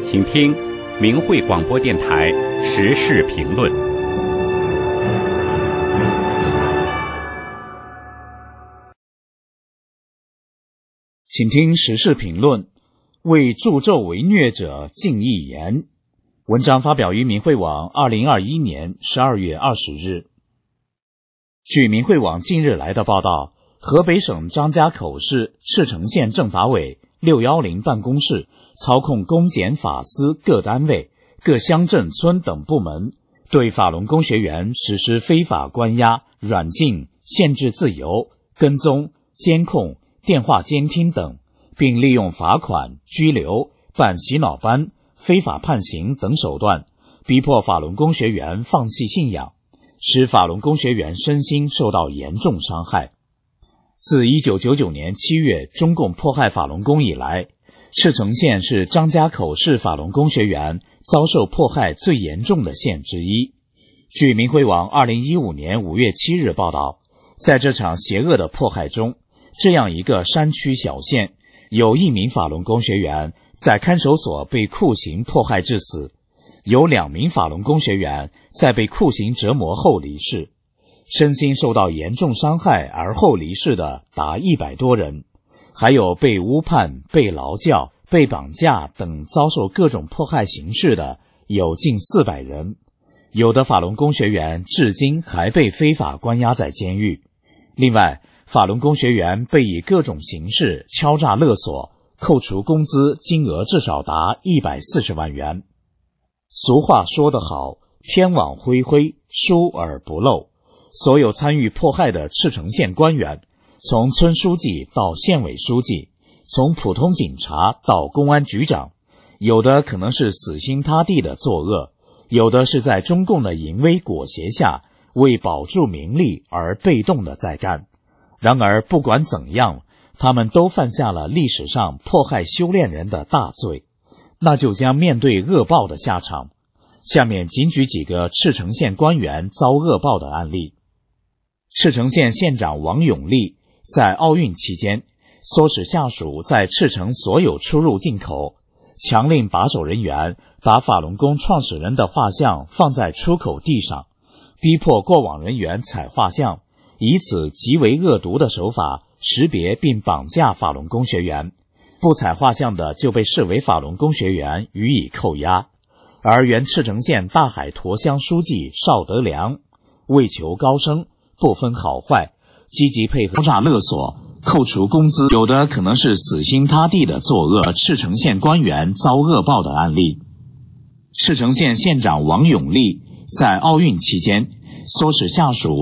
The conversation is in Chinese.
请听明慧广播电台时事评论。 请听时事评论，为助纣为虐者尽一言。文章发表于明慧网2021年12月20日。据明慧网近日来的报道，河北省张家口市赤城县政法委610办公室操控公检法司各单位、各乡镇村等部门，对法轮功学员实施非法关押、软禁、限制自由、跟踪、监控、电话监听等，并利用罚款、拘留、办洗脑班、非法判刑等手段，逼迫法轮功学员放弃信仰，使法轮功学员身心受到严重伤害。自1999年7月中共迫害法轮功以来，赤城县是张家口市法轮功学员遭受迫害最严重的县之一。据明慧网2015年5月7日报道，在这场邪恶的迫害中，这样一个山区小县，有1名法轮功学员在看守所被酷刑迫害致死，有2名法轮功学员在被酷刑折磨后离世，身心受到严重伤害而后离世的达100多人，还有被诬判、被劳教、被绑架等遭受各种迫害形式的有近400人，有的法轮功学员至今还被非法关押在监狱。另外，法轮功学员被以各种形式敲诈勒索，扣除工资金额至少达140万元。俗话说得好，天网恢恢，疏而不漏。所有参与迫害的赤城县官员，从村书记到县委书记，从普通警察到公安局长，有的可能是死心塌地的作恶，有的是在中共的淫威裹挟下为保住名利而被动的在干。然而不管怎样，他们都犯下了历史上迫害修炼人的大罪，那就将面对恶报的下场。下面仅举几个赤城县官员遭恶报的案例。赤城县县长王永利在奥运期间唆使下属在赤城所有出入境口，强令把守人员把法轮功创始人的画像放在出口地上，逼迫过往人员踩画像，以此极为恶毒的手法识别并绑架法轮功学员，不踩画像的就被视为法轮功学员予以扣押。而原赤城县大海坨乡书记邵德良为求高升，不分好坏，积极配合敲诈勒索，扣除工资，有的可能是死心塌地的作恶。赤城县官员遭恶报的案例。赤城县县长王永利在奥运期间唆使下属